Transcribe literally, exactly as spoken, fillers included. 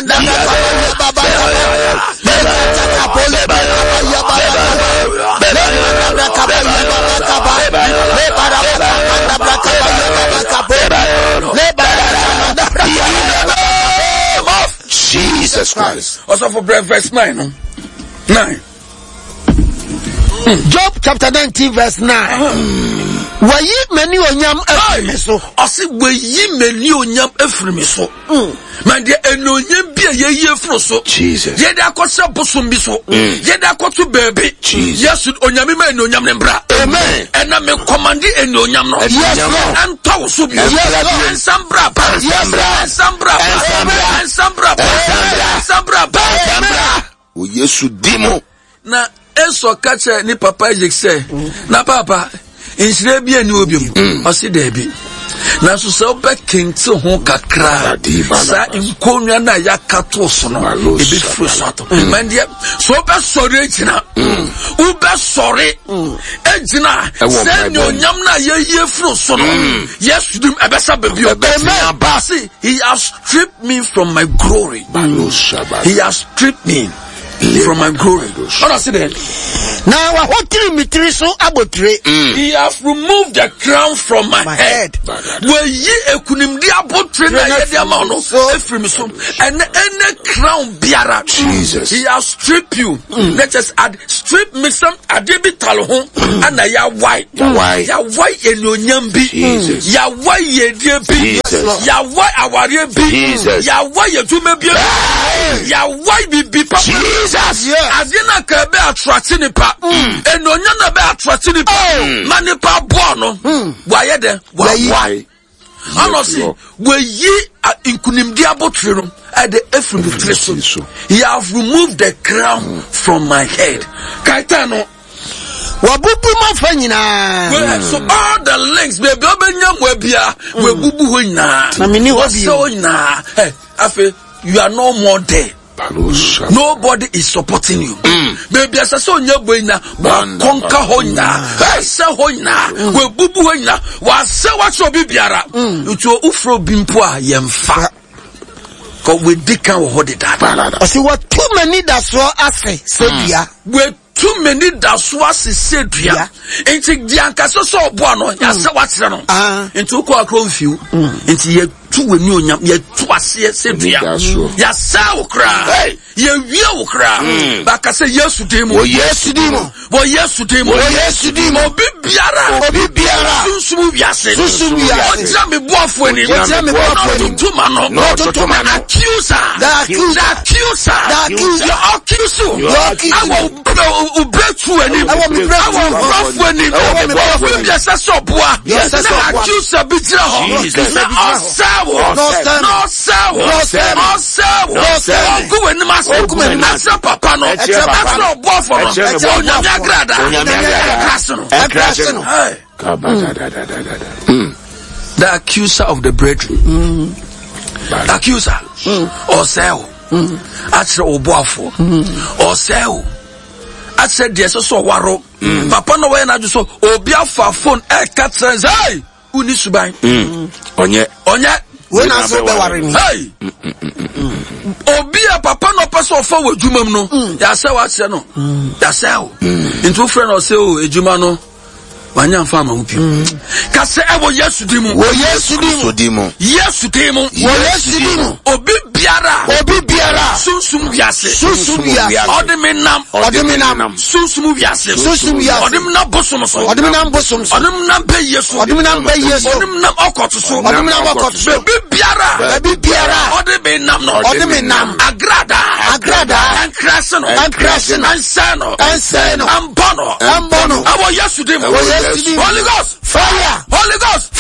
Jesus Christ. Also for verse nine. No? Nine. Mm. Job chapter nineteen verse nine. Wayi many onyam efrimi so. Ose wayi many onyam efrimi so. Man de enonyam bia ye ye fro so. Jesus. Ye da akose bosom bi so. Ye da akoto baby. Yes onyam ma enonyam ne bra. Amen. Ena me command enonyam no. Yes Lord. Entaw so bi. Yes Lord. Ensambra pa. Ensambra. Ensambra. Ensambra. Ensambra. Ensambra. O Yesu dimo. Na eso kache ni papa ejekse na papa inshire bia ni obiom o si da bi na so se obe kenti ho kakra sa nkonwa na yakato so no e be fru so ato man dia so obe sori ejina ube sori ejina se ni onyam na ye fru so no yes dim ebesa baby obesi he has stripped me from my glory. He has stripped me from my glory. What I say then? Now I want to mitri so abotre. He has removed the crown from my, my head. Where ye ekunimdi abotre na ye dia ma no efrim so and any crown biara. Jesus. He has stripped you. Mm. Let us add strip me some adebital ho and ya white. Why? Ya white enonyam bi. Jesus. Ya white ye die bi. Ya white aware bi. Ya white yetume bi. Ya white bi bi papa. Jesus. Azina ka be attract ni pa. Enonya na be attract ni pa. Mani pa bo no. Why de? Why? Honestly, we ye inkunimdi abotre no. At the Ephraim so. He have removed the crown from my head. Kaitano. Wabubu mafanyina. So all the links baby obenya mwebia we bubu ho nyina. Na mini ho so nyina. Hey, afi you are no more there. Nobody is supporting you. Mm. Baby, as I saw your boy now, conquer hoina, say hoina, we bubu hoina, was say what your bibiara. You ufro bimpua yemfa. Cause we dikan hold it that. I see what too many that saw us say, we too many that saw said, yeah. Into Dianca so so buono, ya say what's wrong. Into ko akronfiu, into ye two new yam ye twice said, yeah. Ya saw cry. Ye will cry. Back I say yes to demo. Oh yes to demo. Oh yes to demo. Oh yes to demo. Bibiara. Bibiara. Susu biase. Susu biase. Oja me boafo ni. Oja me boafo ni. To mano. No to man. Accuser. The accuser. The accuser. The accuser. The accuser. The accuser. I will break through any. I will break through any. I will break through any. Yes, I saw boa. Yes, I saw accuser bitra ho. No sawo. No sawo. No sawo. No sawo. No sawo. Go when ma Asa papa no, asa no boafo no, onyame agrada, onyame agrada, the accuser of the brethren, the accuser, or sell, asa oboafo, or sell. I said yes, so waro, papa no way na just so obiafa phone e katsa hey, uni suban, onye, onye. When I saw the warning, hey, Obia papa no person of forward Jumam no, ya say what say no, ya say into friend or say oh, Ejuma no, Wanyam farmer who you. Kase ewo yes to demo, oh yes to demo, yes to demo, oh yes to demo, Obi biara, Obi biara, Susum biase, Susum biase, Odeminam, Odeminam, Susum biase, Susum biase, Odemina bosom so, Odeminam bosom, Odemina be yeso, Odeminam be yeso, Odemina okoto so, Odeminam okoto so, Obi biara, Obi biara, Odeminam no, Odeminam, agrada, agrada, and crasheno, and crasheno, and sano, and sano, and bono, and bono, I will yes to demo. Holy Ghost, fire, Holy Ghost,